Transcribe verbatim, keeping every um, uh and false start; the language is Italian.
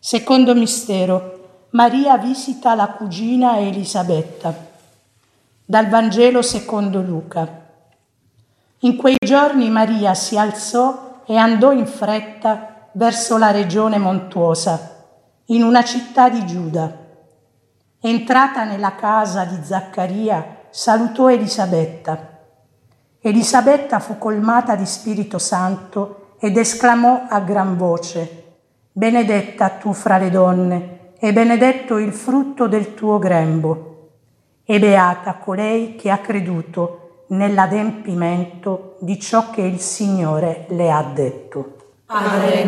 Secondo mistero, Maria visita la cugina Elisabetta. Dal Vangelo secondo Luca. In quei giorni Maria si alzò e andò in fretta verso la regione montuosa, in una città di Giuda. Entrata nella casa di Zaccaria, salutò Elisabetta. Elisabetta fu colmata di Spirito Santo ed esclamò a gran voce: «Benedetta tu fra le donne, e benedetto il frutto del tuo grembo. E beata colei che ha creduto nell'adempimento di ciò che il Signore le ha detto». Alleluia.